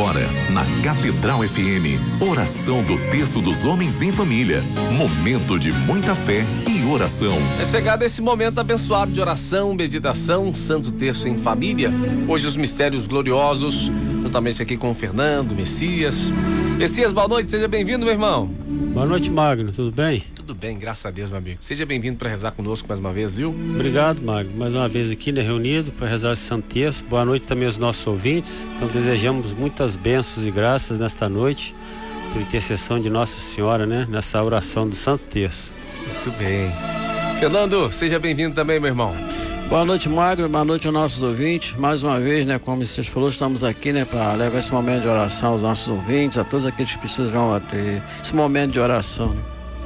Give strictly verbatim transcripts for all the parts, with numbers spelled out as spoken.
agora, na Catedral F M, oração do Terço dos Homens em Família. Momento de muita fé e oração. É chegado esse momento abençoado de oração, meditação, Santo Terço em Família. Hoje os mistérios gloriosos, juntamente aqui com o Fernando, Messias. Messias, boa noite, seja bem-vindo, meu irmão. Boa noite, Magno, tudo bem? Tudo bem, graças a Deus, meu amigo. Seja bem-vindo para rezar conosco mais uma vez, viu? Obrigado, Magno, mais uma vez aqui, né, reunido para rezar esse Santo Terço. Boa noite também aos nossos ouvintes. Então desejamos muitas bênçãos e graças nesta noite, por intercessão de Nossa Senhora, né, nessa oração do Santo Terço. Muito bem. Fernando, seja bem-vindo também, meu irmão. Boa noite, Magno, boa noite aos nossos ouvintes. Mais uma vez, né, como você falou, estamos aqui, né, para levar esse momento de oração aos nossos ouvintes, a todos aqueles que precisam ter esse momento de oração. Né?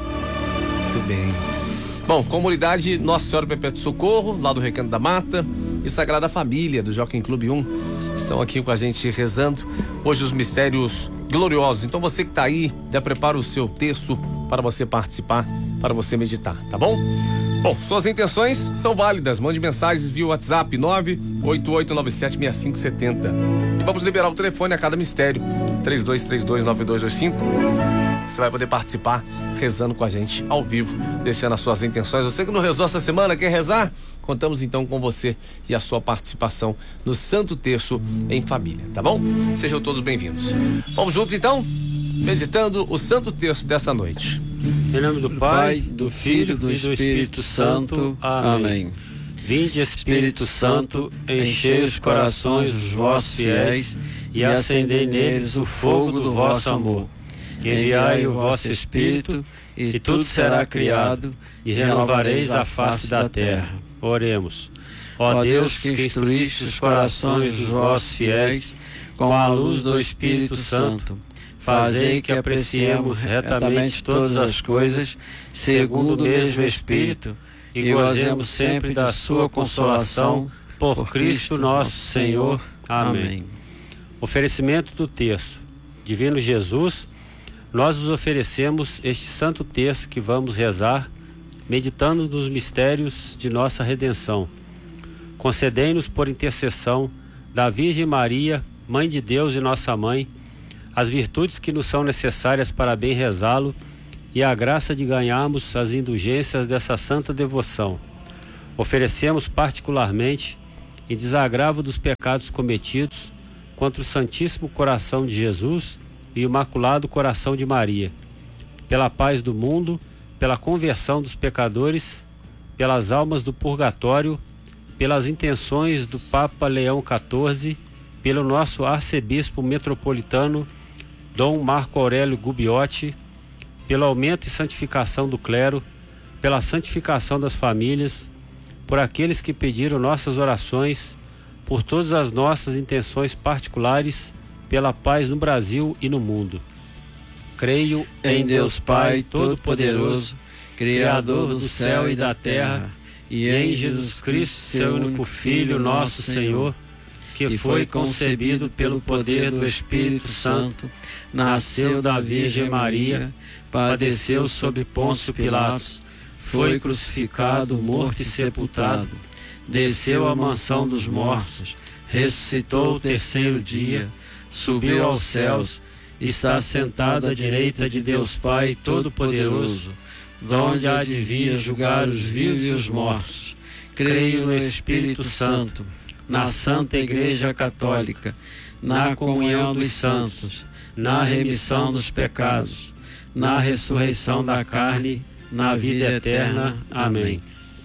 Muito bem. Bom, comunidade Nossa Senhora Perpétuo Socorro, lá do Recanto da Mata, e Sagrada Família, do Jockey Clube um, estão aqui com a gente rezando hoje os mistérios gloriosos. Então você que está aí, já prepara o seu terço para você participar, para você meditar, tá bom? Bom, suas intenções são válidas. Mande mensagens via WhatsApp nove oito oito nove sete seis cinco sete zero. E vamos liberar o telefone a cada mistério, três dois três dois nove dois dois cinco. Você vai poder participar rezando com a gente ao vivo, deixando as suas intenções. Você que não rezou essa semana, quer rezar? Contamos então com você e a sua participação no Santo Terço em Família, tá bom? Sejam todos bem-vindos. Vamos juntos então, meditando o Santo Terço dessa noite. Em nome do Pai, do Filho e do Espírito Santo. Amém. Vinde, Espírito Santo, enchei os corações dos vossos fiéis e acendei neles o fogo do vosso amor. Enviai o vosso Espírito e tudo será criado e renovareis a face da terra. Oremos. Ó Deus, que instruíste os corações dos vossos fiéis com a luz do Espírito Santo, fazei que apreciemos retamente todas as coisas, segundo o mesmo Espírito, e gozemos sempre da sua consolação, por Cristo nosso Senhor. Amém. Oferecimento do terço. Divino Jesus, nós vos oferecemos este Santo Terço que vamos rezar, meditando nos mistérios de nossa redenção. Concedei-nos, por intercessão da Virgem Maria, Mãe de Deus e nossa Mãe, as virtudes que nos são necessárias para bem rezá-lo e a graça de ganharmos as indulgências dessa santa devoção. Oferecemos particularmente, em desagravo dos pecados cometidos contra o Santíssimo Coração de Jesus e o Imaculado Coração de Maria, pela paz do mundo, pela conversão dos pecadores, pelas almas do purgatório, pelas intenções do Papa Leão quatorze, pelo nosso arcebispo metropolitano Dom Marco Aurélio Gubbiotti, pelo aumento e santificação do clero, pela santificação das famílias, por aqueles que pediram nossas orações, por todas as nossas intenções particulares, pela paz no Brasil e no mundo. Creio em Deus Pai Todo-Poderoso, Criador do céu e da terra, e em Jesus Cristo, seu único Filho, nosso Senhor, que foi concebido pelo poder do Espírito Santo, nasceu da Virgem Maria, padeceu sob Pôncio Pilatos, foi crucificado, morto e sepultado, desceu à mansão dos mortos, ressuscitou o terceiro dia, subiu aos céus, está sentado à direita de Deus Pai Todo-Poderoso, donde há de vir julgar os vivos e os mortos. Creio no Espírito Santo, na Santa Igreja Católica, na comunhão dos santos, na remissão dos pecados, na ressurreição da carne, na vida eterna. Amém.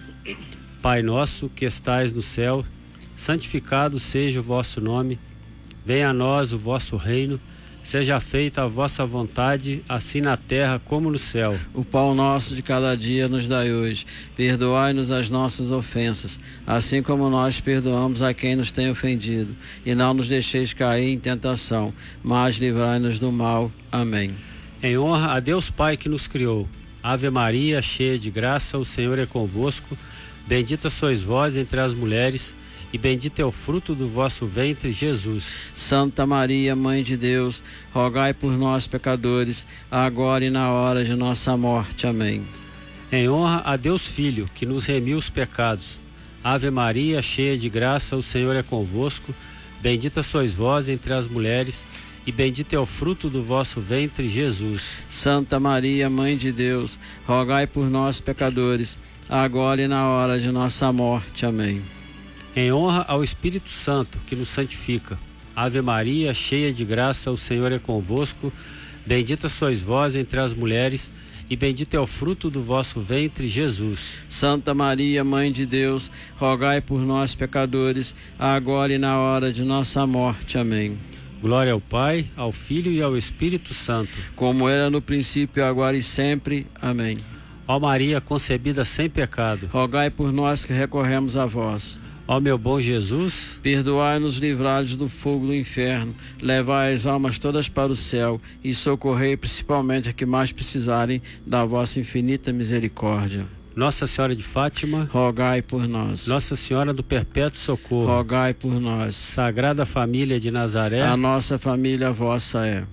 Pai nosso que estais no céu, santificado seja o vosso nome. Venha a nós o vosso reino, seja feita a vossa vontade, assim na terra como no céu. O pão nosso de cada dia nos dai hoje. Perdoai-nos as nossas ofensas, assim como nós perdoamos a quem nos tem ofendido. E não nos deixeis cair em tentação, mas livrai-nos do mal. Amém. Em honra a Deus Pai que nos criou. Ave Maria, cheia de graça, o Senhor é convosco. Bendita sois vós entre as mulheres, e bendito é o fruto do vosso ventre, Jesus. Santa Maria, Mãe de Deus, rogai por nós, pecadores, agora e na hora de nossa morte. Amém. Em honra a Deus Filho, que nos remiu os pecados. Ave Maria, cheia de graça, o Senhor é convosco. Bendita sois vós entre as mulheres, e bendito é o fruto do vosso ventre, Jesus. Santa Maria, Mãe de Deus, rogai por nós, pecadores, agora e na hora de nossa morte. Amém. Em honra ao Espírito Santo, que nos santifica. Ave Maria, cheia de graça, o Senhor é convosco. Bendita sois vós entre as mulheres, e bendito é o fruto do vosso ventre, Jesus. Santa Maria, Mãe de Deus, rogai por nós, pecadores, agora e na hora de nossa morte. Amém. Glória ao Pai, ao Filho e ao Espírito Santo. Como era no princípio, agora e sempre. Amém. Ó Maria, concebida sem pecado, rogai por nós que recorremos a vós. Ó meu bom Jesus, perdoai-nos, livrai-nos do fogo do inferno, levai as almas todas para o céu e socorrei principalmente a que mais precisarem da vossa infinita misericórdia. Nossa Senhora de Fátima, rogai por nós. Nossa Senhora do Perpétuo Socorro, rogai por nós. Sagrada Família de Nazaré, a nossa família vossa é.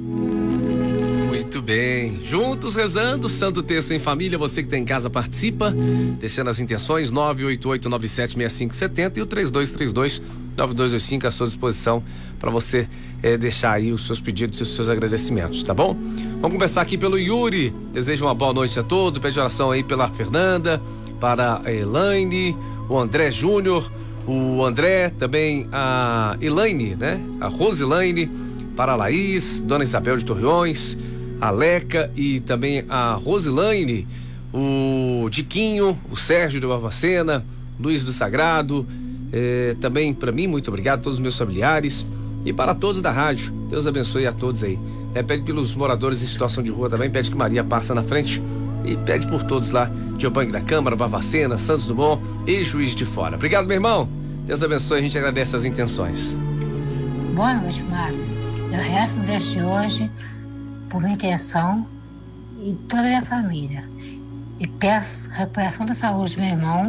Muito bem, juntos rezando, Santo Terço em Família. Você que está em casa participa, descendo as intenções, nove oito oito nove sete seis cinco sete zero e o três dois três dois nove dois dois cinco à sua disposição para você eh, deixar aí os seus pedidos e os seus agradecimentos, tá bom? Vamos começar aqui pelo Yuri, desejo uma boa noite a todos, pede oração aí pela Fernanda, para a Elaine, o André Júnior, o André, também a Elaine, né? A Rosilaine, para a Laís, Dona Isabel de Torreões, a Leca e também a Rosilaine, o Diquinho, o Sérgio de Barbacena, Luiz do Sagrado, eh, também para mim, muito obrigado a todos os meus familiares e para todos da rádio. Deus abençoe a todos aí. É, pede pelos moradores em situação de rua também, pede que Maria passe na frente e pede por todos lá de Obangue da Câmara, Barbacena, Santos Dumont e Juiz de Fora. Obrigado, meu irmão. Deus abençoe, a gente agradece as intenções. Boa noite, Marcos. Eu resto desde hoje por minha intenção e toda a minha família. E peço recuperação da saúde do meu irmão,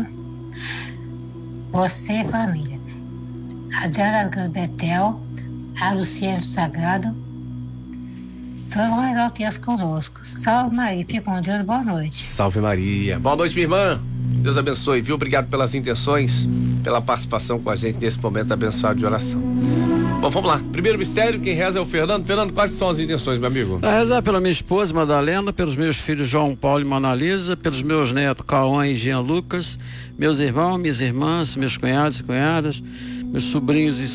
você e família. Adriana Betel, a Luciana do Sagrado, todos vão rezar o texto conosco. Salve Maria, fique com Deus, boa noite. Salve Maria. Boa noite, minha irmã. Deus abençoe, viu? Obrigado pelas intenções, pela participação com a gente nesse momento abençoado de oração. Bom, vamos lá. Primeiro mistério, quem reza é o Fernando. Fernando, quais são as intenções, meu amigo? A rezar pela minha esposa, Madalena, pelos meus filhos João Paulo e Mona Lisa, pelos meus netos Cauã e Jean Lucas, meus irmãos, minhas irmãs, meus cunhados e cunhadas, meus sobrinhos e